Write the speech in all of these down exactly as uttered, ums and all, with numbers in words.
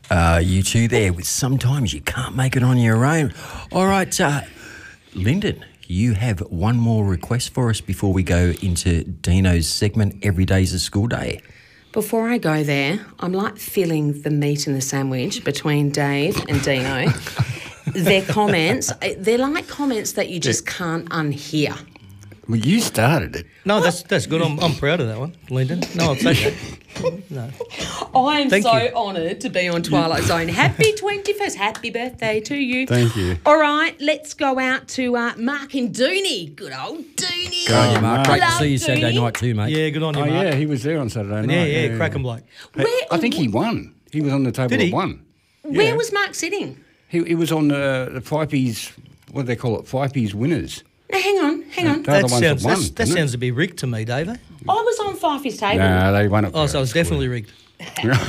Uh, you two there, with sometimes you can't make it on your own. All right, uh, Lyndon, you have one more request for us before we go into Dino's segment, Every Day's a School Day. Before I go there, I'm like feeling the meat in the sandwich between Dave and Dino. Their comments, they're like comments that you just can't unhear. Well, you started it. No, that's that's good. I'm I'm proud of that one, Lyndon. No, I'll take that. No. I am Thank so you. honoured to be on Twilight Zone. Happy twenty-first. Happy birthday to you. Thank you. All right, let's go out to uh, Mark and Dooney. Good old Dooney. Go on, you, Mark. Great to Love see you Saturday Dooney. night too, mate. Yeah, good on you, Oh, Mark. yeah, he was there on Saturday night. Yeah, yeah, cracking bloke. Hey, Where- I think he won. He was on the table Did he? at one. Where Yeah. was Mark sitting? He, he was on the, the Fipey's, what do they call it, Fipey's winners. Now, hang on, hang on. They're That the ones sounds that won, that's, that didn't it? sounds a bit rigged to me, David. I was on Fifey's table. Nah, they won it. Oh, for so us. it's definitely rigged. Boom. I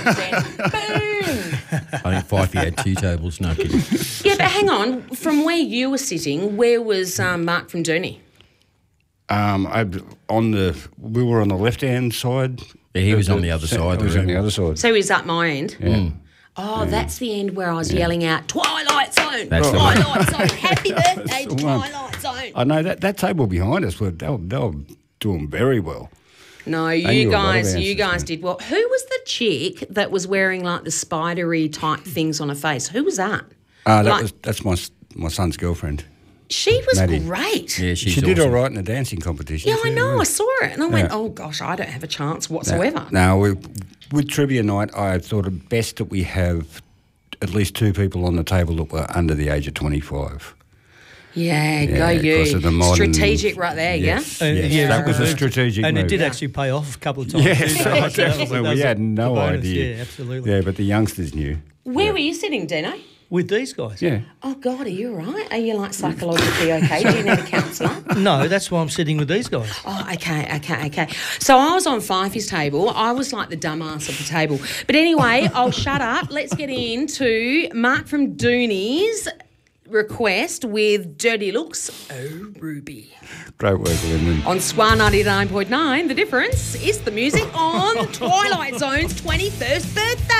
think Fifey had two tables, no kidding. Yeah, but hang on. From where you were sitting, where was um, Mark from Dooney? Um, I, on the, we were on the left-hand side. Yeah, he was on the other He side. was on the other side. So is that my end? Yeah. Oh, that's the end where I was yelling out, Twilight Zone, That's the one. Twilight Zone, happy birthday, the one. Twilight Zone. I know that, that table behind us, were, they, were, they were doing very well. No, knew you a lot of guys, you answers, guys mate. did well. Who was the chick that was wearing like the spidery type things on her face? Who was that? Uh, that Like- was that's my s- my son's girlfriend. She was Maddie. great. Yeah, she's she did awesome. all right in the dancing competition. Yeah, I too, know. yeah. I saw it, and I went, Yeah. "Oh gosh, I don't have a chance whatsoever." No, we, with trivia night, I thought it best that we have at least two people on the table that were under the age of twenty-five. Yeah, Yeah, go you. because of the modern- Strategic right there, Yes, Uh, yes, yeah, that was a uh, strategic And move. it did actually pay off a couple of times. Yes, too, so that was- definitely. that We was had a no bonus. idea. Yeah, absolutely. Yeah, but the youngsters knew. Where were you sitting, Dino? With these guys. Yeah. Oh God, are you all right? Are you like psychologically okay? Do you need a counsellor? No, that's why I'm sitting with these guys. Oh, okay, okay, okay. So I was on Fifey's table. I was like the dumbass of the table. But anyway, I'll shut up. Let's get into Mark from Dooney's request with Dirty Looks, Oh Ruby. Great work, Lyndon. On Square ninety-nine point nine, the difference is the music on Twilight Zone's twenty-first birthday.